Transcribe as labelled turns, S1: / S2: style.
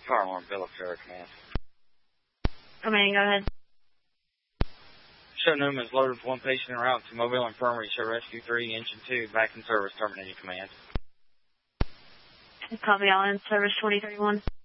S1: Fire alarm, Bill of Terror Command.
S2: Command, go ahead.
S1: Show Newman is loaded with one patient en route to Mobile Infirmary. Show Rescue 3, Engine 2, back in service, terminating command.
S2: Copy, all in service 23-1.